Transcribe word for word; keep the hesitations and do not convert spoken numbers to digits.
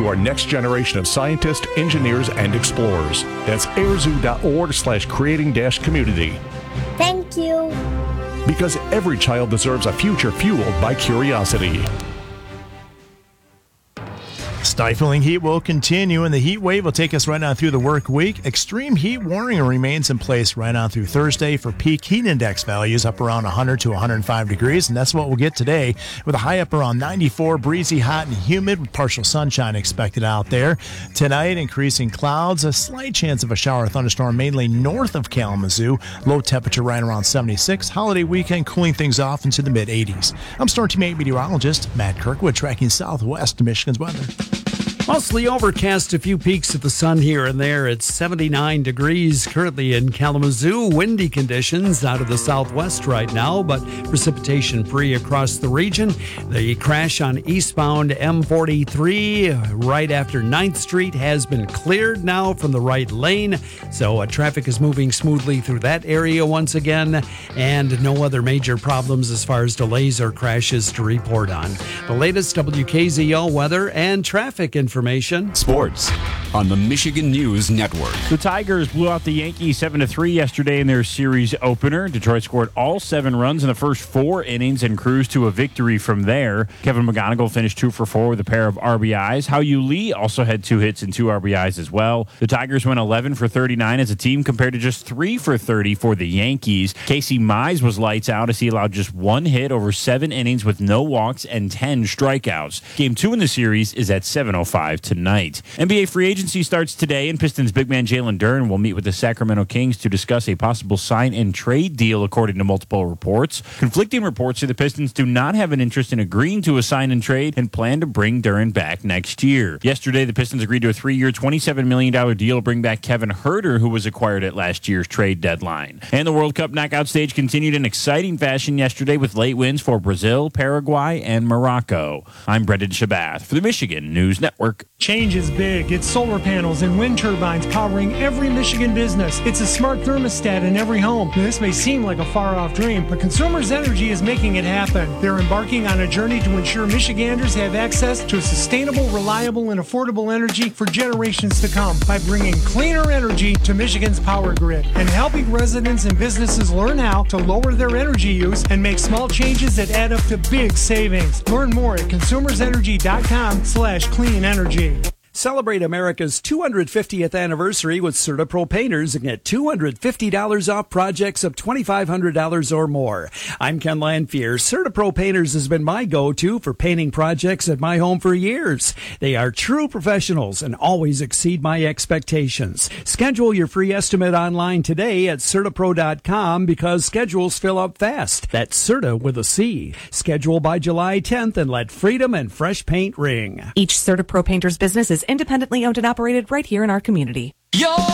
to our next generation of scientists, engineers, and explorers. That's airզoo.org slash creating dash community. Thank you. Because every child deserves a future fueled by curiosity. Stifling heat will continue, and the heat wave will take us right on through the work week. Extreme heat warning remains in place right on through Thursday for peak heat index values up around one hundred to one hundred five degrees, and that's what we'll get today with a high up around ninety-four, breezy, hot, and humid with partial sunshine expected out there. Tonight, increasing clouds, a slight chance of a shower or thunderstorm mainly north of Kalamazoo. Low temperature right around seventy-six. Holiday weekend cooling things off into the mid eighties. I'm Storm Team eight meteorologist Matt Kirkwood tracking southwest Michigan's weather. Mostly overcast, a few peaks of the sun here and there. It's seventy-nine degrees currently in Kalamazoo. Windy conditions out of the southwest right now, but precipitation free across the region. The crash on eastbound M forty-three right after ninth Street has been cleared now from the right lane. So uh, traffic is moving smoothly through that area once again, and no other major problems as far as delays or crashes to report on. The latest W K Z O weather and traffic information. Information. Sports on the Michigan News Network. The Tigers blew out the Yankees seven to three yesterday in their series opener. Detroit scored all seven runs in the first four innings and cruised to a victory from there. Kevin McGonigal finished two for four with a pair of R B Is. Hao-Yu Lee also had two hits and two R B Is as well. The Tigers went eleven for thirty-nine as a team compared to just three for thirty for the Yankees. Casey Mize was lights out as he allowed just one hit over seven innings with no walks and ten strikeouts. Game two in the series is at seven oh five tonight. N B A free agency starts today, and Pistons big man Jalen Duren will meet with the Sacramento Kings to discuss a possible sign-and-trade deal, according to multiple reports. Conflicting reports say the Pistons do not have an interest in agreeing to a sign-and-trade and plan to bring Duren back next year. Yesterday, the Pistons agreed to a three-year, twenty-seven million dollars deal to bring back Kevin Huerter, who was acquired at last year's trade deadline. And the World Cup knockout stage continued in exciting fashion yesterday with late wins for Brazil, Paraguay, and Morocco. I'm Brendan Shabath for the Michigan News Network. Change is big. It's solar panels and wind turbines powering every Michigan business. It's a smart thermostat in every home. Now, this may seem like a far-off dream, but Consumers Energy is making it happen. They're embarking on a journey to ensure Michiganders have access to sustainable, reliable, and affordable energy for generations to come by bringing cleaner energy to Michigan's power grid and helping residents and businesses learn how to lower their energy use and make small changes that add up to big savings. Learn more at consumersenergy.com slash clean energy. Celebrate America's two hundred fiftieth anniversary with CertaPro Painters and get two hundred fifty dollars off projects of twenty-five hundred dollars or more. I'm Ken Lanfear. CertaPro Painters has been my go-to for painting projects at my home for years. They are true professionals and always exceed my expectations. Schedule your free estimate online today at Certapro dot com because schedules fill up fast. That's Certa with a C. Schedule by July tenth and let freedom and fresh paint ring. Each CertaPro Painters business is independently owned and operated right here in our community. Yo!